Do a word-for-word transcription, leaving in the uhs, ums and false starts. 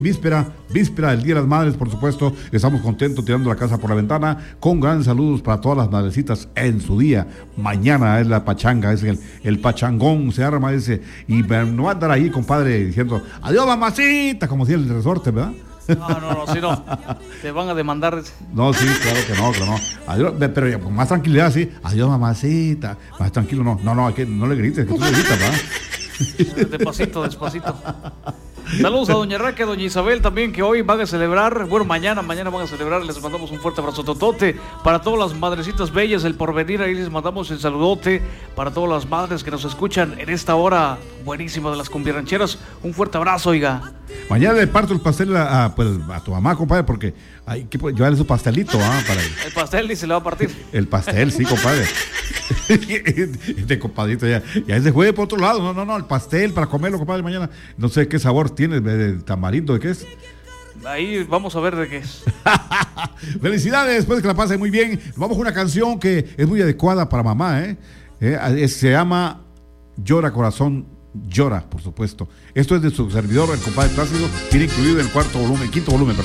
Víspera, víspera del Día de las Madres, por supuesto, estamos contentos tirando la casa por la ventana, con grandes saludos para todas las madrecitas en su día. Mañana es la pachanga, es el, el pachangón, se arma ese, y no va a andar ahí, compadre, diciendo, adiós mamacita, como si el resorte, ¿verdad? No, no, no, si no, te van a demandar. No, sí, claro que no, claro no. Adiós, pero ya, con más tranquilidad, sí, adiós mamacita, más tranquilo, no, no, no, hay que, no le grites, que tú le gritas, ¿verdad? Despacito, despacito. Saludos a doña Raquel, doña Isabel también, que hoy van a celebrar, bueno, mañana, mañana van a celebrar, les mandamos un fuerte abrazo totote para todas las madrecitas bellas del porvenir, ahí les mandamos el saludote para todas las madres que nos escuchan en esta hora buenísima de las cumbierrancheras, un fuerte abrazo, oiga. Mañana le parto el pastel a, a, pues, a tu mamá, compadre, porque hay que llevarle su pastelito, ¿ah? Para el... el pastel ni se le va a partir. El pastel, sí, compadre. Este compadrito ya, ya se fue por otro lado. No, no, no, el pastel para comerlo, compadre, mañana. No sé qué sabor tiene, de tamarindo, ¿de qué es? Ahí vamos a ver de qué es. Felicidades, después que la pase muy bien. Vamos con una canción que es muy adecuada para mamá, ¿eh? eh se llama Llora Corazón, Llora, por supuesto. Esto es de su servidor, el compadre Plácido, tiene incluido el cuarto volumen, quinto volumen, perdón.